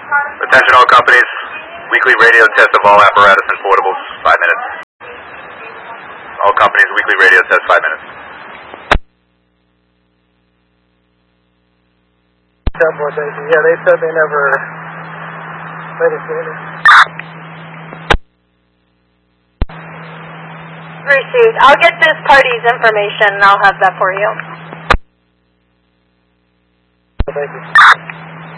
Attention all companies. Weekly radio test of all apparatus and portables. 5 minutes. All companies, weekly radio test, 5 minutes. Yeah, they said they never meditated. Received. I'll get this party's information and I'll have that for you. Thank you.